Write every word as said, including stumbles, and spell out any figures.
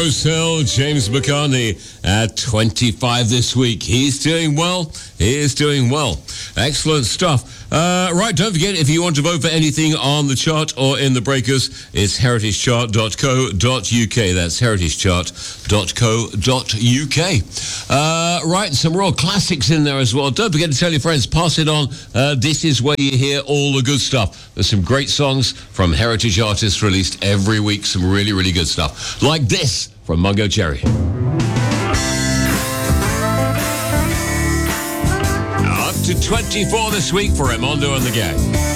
Rose Hill, James McCartney at twenty-five this week. He's doing well. He is doing well. Excellent stuff. Uh, right, don't forget, if you want to vote for anything on the chart or in the breakers, it's heritage chart dot co dot uk. That's heritage chart dot co dot uk. Uh, right, some real classics in there as well. Don't forget to tell your friends, pass it on. Uh, this is where you hear all the good stuff. There's some great songs from heritage artists released every week. Some really, really good stuff. Like this from Mungo Jerry. Up to twenty-four this week for Raimondo and the gang.